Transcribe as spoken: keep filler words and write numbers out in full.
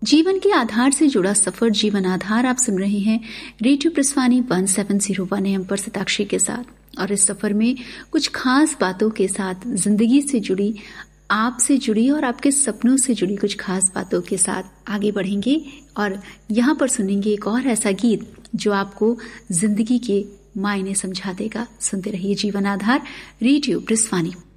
जीवन के आधार से जुड़ा सफर जीवन आधार आप सुन रहे हैं रेडियो प्रस्वानी एक सौ सात पॉइंट वन एम पर सताक्षी के साथ। और इस सफर में कुछ खास बातों के साथ जिंदगी से जुड़ी, आपसे जुड़ी और आपके सपनों से जुड़ी कुछ खास बातों के साथ आगे बढ़ेंगे। और यहाँ पर सुनेंगे एक और ऐसा गीत जो आपको जिंदगी के मायने समझा देगा। सुनते रहिए जीवन आधार रेडियो प्रस्वानी।